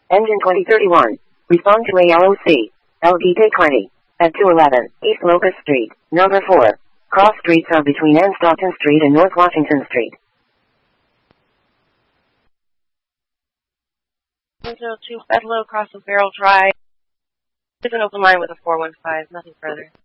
Engine 2031. Respond to ALOC. LDK 20. At 211 East Locust Street, number 4. Cross streets are between N. Stockton Street and North Washington Street. 102 Bedloe, Cross of Barrel Drive. There's an open line with a 415, nothing further.